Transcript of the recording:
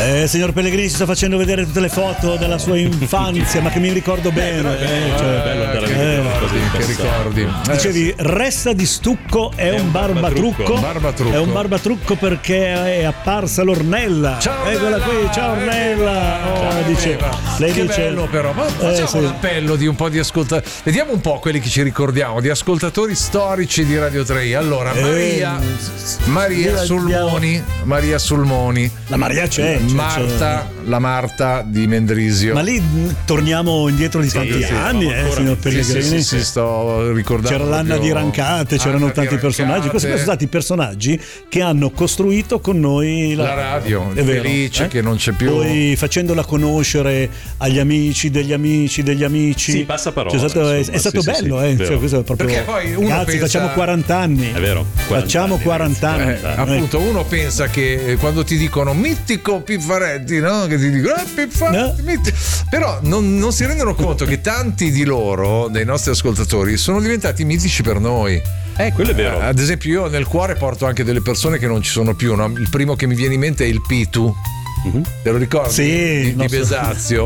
Signor Pellegrini ci sta facendo vedere tutte le foto della sua infanzia, ma che mi ricordo bene. Bello andare che ricordi. Dicevi, Ressa di Stucco è un barbatrucco. È un barbatrucco perché è apparsa l'Ornella. Ciao, eccola qui, ciao Ornella. Lei che dice, bello però. Ma facciamo un appello di un po' di ascoltatori. Vediamo un po' quelli che ci ricordiamo, di ascoltatori storici di Radio 3. Allora, Maria Sulmoni. La Maria c'è. La Marta di Mendrisio. Ma lì torniamo indietro di tanti anni, signor Pellegrini. Sì, sto ricordando. C'era l'Anna di Rancate, c'erano tanti personaggi. Questi sono stati i personaggi che hanno costruito con noi la radio. È vero, Felice che non c'è più. Poi facendola conoscere agli amici degli amici degli amici. Sì, passa parola. È stato bello, sì, questo è proprio. Perché poi uno ragazzi, pensa... facciamo 40 anni. È vero. Facciamo 40 anni. Appunto, uno pensa che quando ti dicono mitico Piffaretti, no? Che ti dicono Piffaretti, però non si rendono conto che tanti di loro, dei nostri ascoltatori, sono diventati mitici per noi. Quello è vero. Ad esempio, io nel cuore porto anche delle persone che non ci sono più, no? Il primo che mi viene in mente è il Pitu. Te lo ricordi? Sì, di Besazio.